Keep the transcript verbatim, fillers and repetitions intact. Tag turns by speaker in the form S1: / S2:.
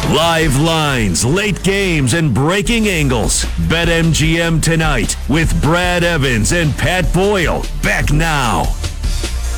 S1: Live lines, late games, and breaking angles. BetMGM tonight with Brad Evans and Pat Boyle. Back now.